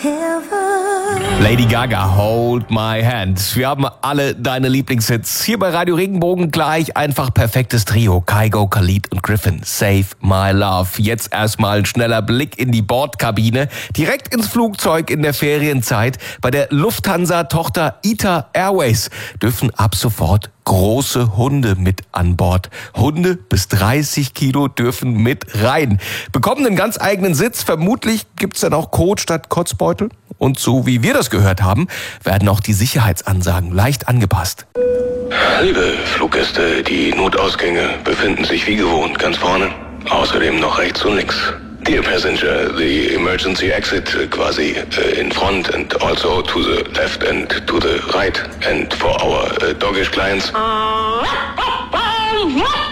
Lady Gaga, Hold My Hand. Wir haben alle deine Lieblingshits. Hier bei Radio Regenbogen gleich einfach perfektes Trio. Kygo, Khalid und Griffin. Save My Love. Jetzt erstmal ein schneller Blick in die Bordkabine. Direkt ins Flugzeug in der Ferienzeit. Bei der Lufthansa-Tochter ITA Airways dürfen ab sofort große Hunde mit an Bord. Hunde bis 30 Kilo dürfen mit rein. Bekommen einen ganz eigenen Sitz. Vermutlich gibt's dann auch Kot statt Kotzbeutel. Und so wie wir das gehört haben, werden auch die Sicherheitsansagen leicht angepasst. Liebe Fluggäste, die Notausgänge befinden sich wie gewohnt ganz vorne. Außerdem noch rechts und links. Dear passenger, the emergency exit quasi in front and also to the left and to the right. And for our doggish clients...